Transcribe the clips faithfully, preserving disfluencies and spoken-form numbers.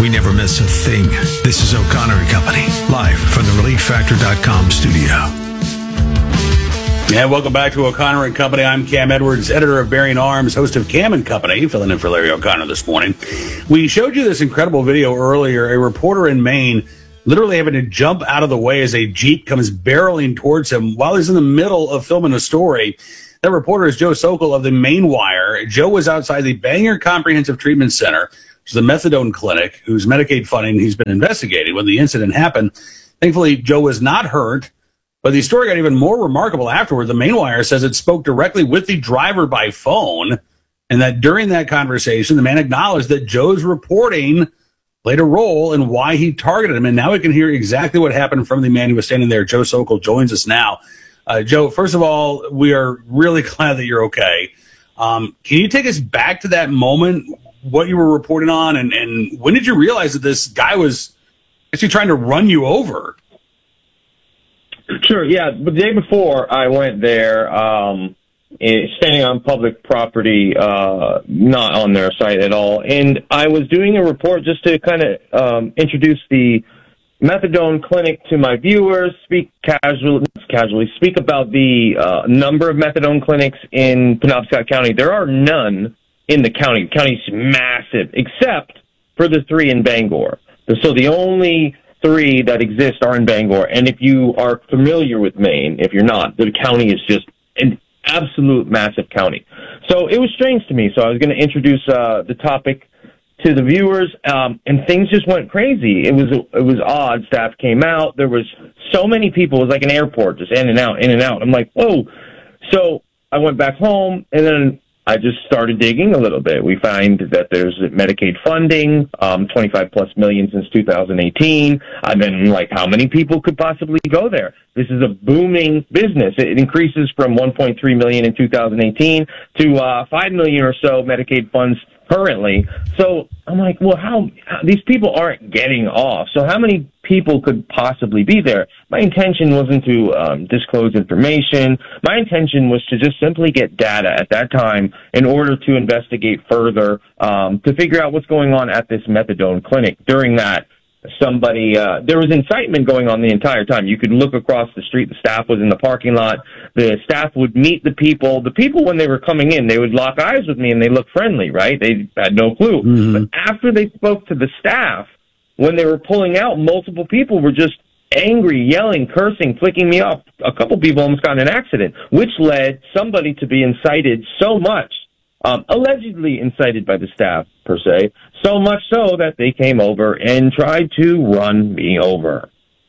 We never miss a thing. This is O'Connor and Company, live from the relief factor dot com studio. And welcome back to O'Connor and Company. I'm Cam Edwards, editor of Bearing Arms, host of Cam and Company, filling in for Larry O'Connor this morning. We showed you this incredible video earlier. A reporter in Maine literally having to jump out of the way as a Jeep comes barreling towards him while he's in the middle of filming a story. That reporter is Joe Sokol of the Maine Wire. Joe was outside the Bangor Comprehensive Treatment Center, which is the methadone clinic, whose Medicaid funding he's been investigating when the incident happened. Thankfully, Joe was not hurt, but the story got even more remarkable afterward. The Maine Wire says it spoke directly with the driver by phone, and that during that conversation, the man acknowledged that Joe's reporting played a role in why he targeted him. And now we can hear exactly what happened from the man who was standing there. Joe Sokol joins us now. Uh, Joe, first of all, we are really glad that you're okay. Um, can you take us back to that moment, what you were reporting on, and, and when did you realize that this guy was actually trying to run you over? Sure, yeah. The day before I went there, um, standing on public property, uh, not on their site at all, and I was doing a report just to kind of um, introduce the methadone clinic to my viewers, speak casually, casually speak about the uh, number of methadone clinics in Penobscot County. There are none in the county. The county's massive, except for the three in Bangor. So the only three that exist are in Bangor. And if you are familiar with Maine, if you're not, the county is just an absolute massive county. So it was strange to me. So I was going to introduce uh, the topic to the viewers, um, and things just went crazy. It was it was odd. Staff came out. There was so many people. It was like an airport, just in and out, in and out. I'm like, whoa. So I went back home, and then I just started digging a little bit. We find that there's Medicaid funding, um, twenty-five plus million since two thousand eighteen. I've been like, how many people could possibly go there? This is a booming business. It increases from one point three million in two thousand eighteen to uh, five million or so Medicaid funds currently. So I'm like, well, how, how these people aren't getting off. So how many people could possibly be there? My intention wasn't to um, disclose information. My intention was to just simply get data at that time in order to investigate further, um, to figure out what's going on at this methadone clinic. During that, somebody, uh, there was incitement going on the entire time. You could look across the street. The staff was in the parking lot. The staff would meet the people. The people, when they were coming in, they would lock eyes with me and they looked friendly, right? They had no clue. Mm-hmm. But after they spoke to the staff, when they were pulling out, multiple people were just angry, yelling, cursing, flicking me off. A couple people almost got in an accident, which led somebody to be incited so much, um, allegedly incited by the staff, per se, so much so that they came over and tried to run me over.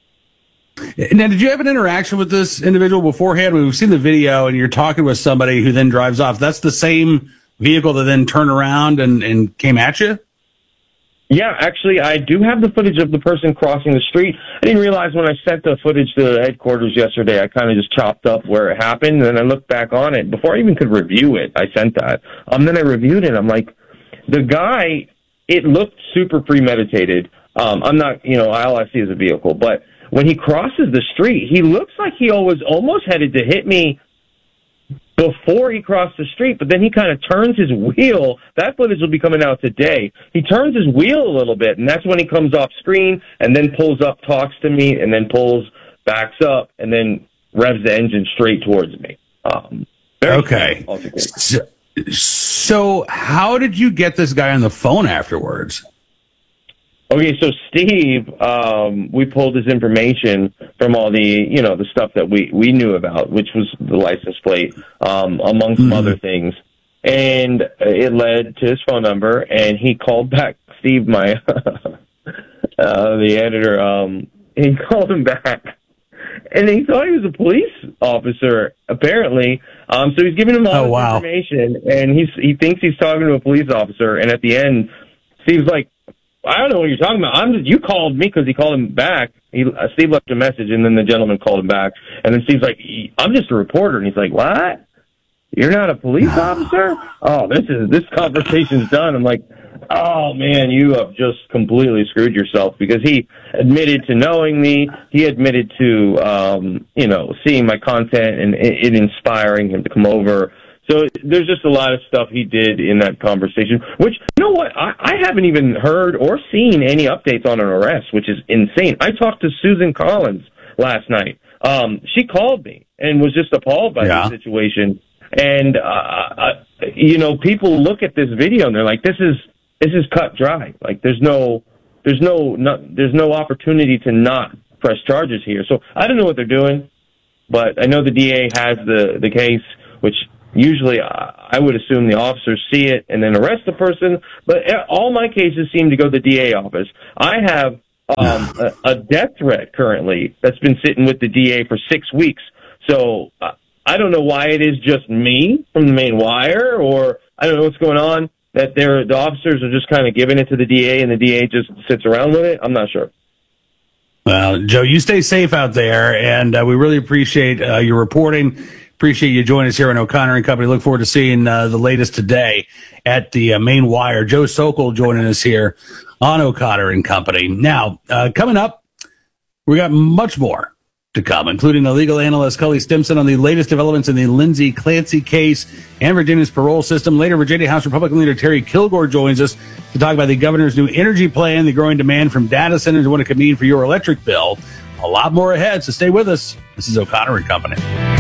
Now, did you have an interaction with this individual beforehand? We've seen the video, and you're talking with somebody who then drives off. That's the same vehicle that then turned around and, and came at you? Yeah, actually, I do have the footage of the person crossing the street. I didn't realize when I sent the footage to headquarters yesterday, I kind of just chopped up where it happened, and then I looked back on it. Before I even could review it, I sent that. Um, then I reviewed it. I'm like, the guy, it looked super premeditated. Um, I'm not, you know, all I see is a vehicle. But when he crosses the street, he looks like he was almost headed to hit me before he crossed the street, but then he kind of turns his wheel. That footage will be coming out today. He turns his wheel a little bit, and that's when he comes off screen and then pulls up, talks to me, and then pulls, backs up, and then revs the engine straight towards me. Um, okay. So, so how did you get this guy on the phone afterwards? Okay, so Steve, um, we pulled his information from all the, you know, the stuff that we, we knew about, which was the license plate, um, among some mm-hmm. other things. And it led to his phone number, and he called back, Steve, my, uh, the editor, um, he called him back. And he thought he was a police officer, apparently. Um, so he's giving him all oh, this wow. information, and he's, he thinks he's talking to a police officer. And at the end, Steve's like, I don't know what you're talking about. I'm just, you called me because he called him back. He, uh, Steve left a message, and then the gentleman called him back. And then Steve's like, I'm just a reporter. And he's like, what? You're not a police officer? Oh, this is this conversation's done. I'm like, oh, man, you have just completely screwed yourself, because he admitted to knowing me. He admitted to, um, you know, seeing my content and it, it inspiring him to come over So there's just a lot of stuff he did in that conversation, which, you know what, I, I haven't even heard or seen any updates on an arrest, which is insane. I talked to Susan Collins last night. Um, she called me and was just appalled by yeah. the situation. And, uh, uh, you know, people look at this video and they're like, this is, this is cut dry. Like, there's no, there's no, not, there's no opportunity to not press charges here. So I don't know what they're doing, but I know the D A has the, the case, which usually I would assume the officers see it and then arrest the person. But all my cases seem to go to the D A office. I have um, a, a death threat currently that's been sitting with the D A for six weeks. So uh, I don't know why it is just me from the main wire, or I don't know what's going on, that they're, the officers are just kind of giving it to the D A and the D A just sits around with it. I'm not sure. Well, Joe, you stay safe out there, and uh, we really appreciate uh, your reporting. Appreciate you joining us here on O'Connor and Company. Look forward to seeing uh, the latest today at the uh, main wire. Joe Sokol joining us here on O'Connor and Company. Now, uh, coming up, we got much more to come, including the legal analyst Cully Stimson on the latest developments in the Lindsay Clancy case and Virginia's parole system. Later, Virginia House Republican leader Terry Kilgore joins us to talk about the governor's new energy plan, the growing demand from data centers, and what it could mean for your electric bill. A lot more ahead, so stay with us. This is O'Connor and Company.